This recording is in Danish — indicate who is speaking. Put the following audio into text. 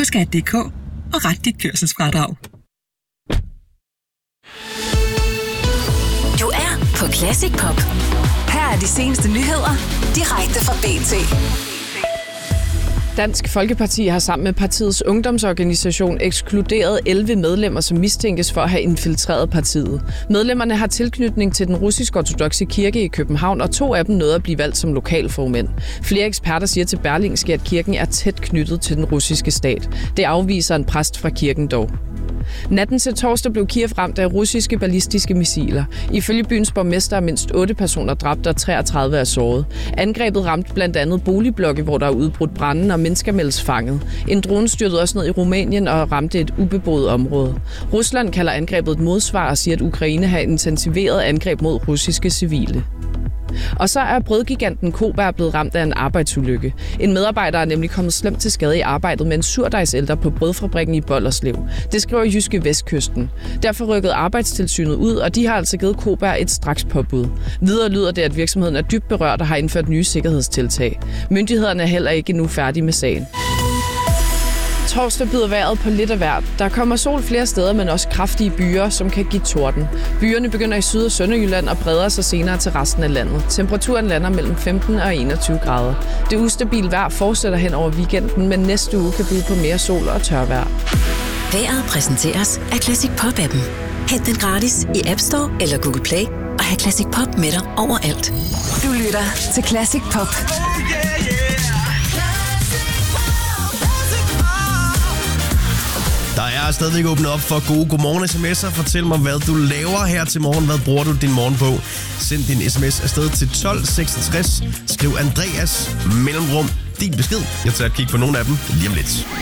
Speaker 1: på skat.dk og ret dit kørselsfradrag.
Speaker 2: Du er på Classic Pop. Her er de seneste nyheder direkte fra BT.
Speaker 3: Dansk Folkeparti har sammen med partiets ungdomsorganisation ekskluderet 11 medlemmer, som mistænkes for at have infiltreret partiet. Medlemmerne har tilknytning til den russisk-ortodokse kirke i København, og 2 af dem nåede at blive valgt som lokalformænd. Flere eksperter siger til Berlingske, at kirken er tæt knyttet til den russiske stat. Det afviser en præst fra kirken dog. Natten til torsdag blev Kiev ramt af russiske ballistiske missiler. Ifølge byens borgmester er mindst 8 personer dræbt og 33 er såret. Angrebet ramte blandt andet boligblokke, hvor der er udbrudt branden, og mennesker meldes fanget. En drone styrtede også ned i Rumænien og ramte et ubeboet område. Rusland kalder angrebet et modsvar og siger, at Ukraine har intensiveret angreb mod russiske civile. Og så er brødgiganten Koberg blevet ramt af en arbejdsulykke. En medarbejder er nemlig kommet slemt til skade i arbejdet med en surdejsælter på brødfabrikken i Bolderslev. Det skriver Jyske Vestkysten. Derfor rykkede Arbejdstilsynet ud, og de har altså givet Koberg et strakspåbud. Videre lyder det, at virksomheden er dybt berørt og har indført nye sikkerhedstiltag. Myndighederne er heller ikke endnu færdige med sagen. Torsdag byder vejret på lidt af hvert. Der kommer sol flere steder, men også kraftige byer, som kan give torden. Byerne begynder i Syd- og Sønderjylland og breder sig senere til resten af landet. Temperaturen lander mellem 15 og 21 grader. Det ustabile vejr fortsætter hen over weekenden, men næste uge kan byde på mere sol og tørvejr.
Speaker 2: Vejret præsenteres af Classic Pop-appen. Hent den gratis i App Store eller Google Play og have Classic Pop med dig overalt. Du lytter til Classic Pop.
Speaker 4: Der er stadigvæk åbnet op for gode godmorgen sms'er. Fortæl mig, hvad du laver her til morgen. Hvad bruger du din morgen på? Send din sms afsted til 1266. Skriv Andreas mellemrum din besked. Jeg tager et kig på nogle af dem lige om lidt.